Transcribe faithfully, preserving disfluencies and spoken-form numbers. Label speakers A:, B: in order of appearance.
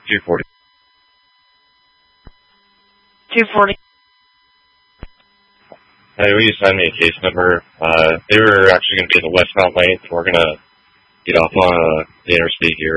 A: two forty.
B: two forty.
A: Hey, will you send me a case number? Uh, they were actually going to be in the westbound lane, so we're going to get off on uh, the interstate here.